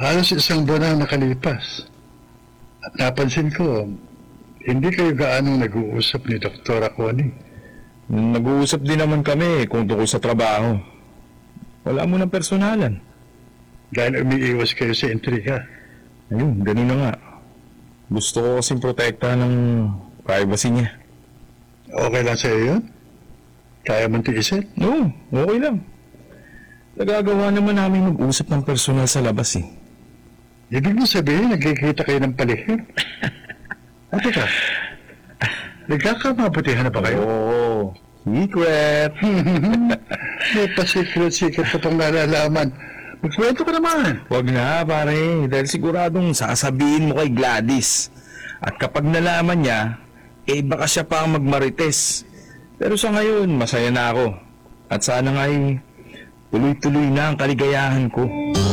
Halos isang buwan ang nakalipas. At napansin ko, hindi kayo gaanong nag-uusap ni Dr. Connie. Nag-uusap din naman kami kung tungkol sa trabaho. Wala mo ng personalan. Dahil umiiwas kayo sa intriga. Ayun, ganun na nga. Gusto ko kasing protektahan ng privacy niya. Okay lang sa'yo yun? Kaya mong tiisin? Oo, okay lang. Nagagawa naman namin mag-usap ng personal sa labas eh. Ibig mo sabihin, nagkikita kayo ng palihir? At teka, nagkakamabutihan na ba kayo? Oo, secret. May pa-secret-secret pa pang nalalaman. Magkwento ka naman. Wag na pare, dahil siguradong sasabihin mo kay Gladys. At kapag nalaman niya, baka siya pa ang magmarites. Pero sa ngayon, masaya na ako. At sana nga'y tuloy-tuloy na ang kaligayahan ko.